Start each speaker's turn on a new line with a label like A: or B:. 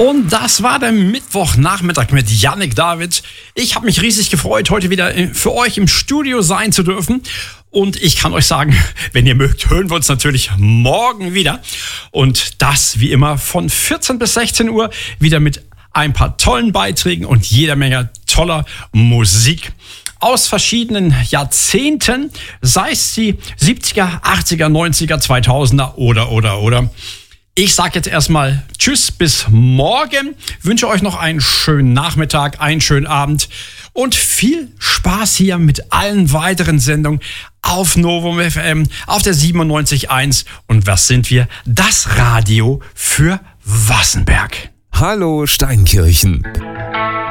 A: Und das war der Mittwochnachmittag mit Yannick David. Ich habe mich riesig gefreut, heute wieder für euch im Studio sein zu dürfen. Und ich kann euch sagen, wenn ihr mögt, hören wir uns natürlich morgen wieder. Und das wie immer von 14 bis 16 Uhr wieder mit ein paar tollen Beiträgen und jeder Menge toller Musik aus verschiedenen Jahrzehnten, sei es die 70er, 80er, 90er, 2000er oder. Ich sage jetzt erstmal Tschüss, bis morgen. Wünsche euch noch einen schönen Nachmittag, einen schönen Abend und viel Spaß hier mit allen weiteren Sendungen auf Novum FM, auf der 97.1. Und was sind wir? Das Radio für Wassenberg.
B: Hallo Steinkirchen.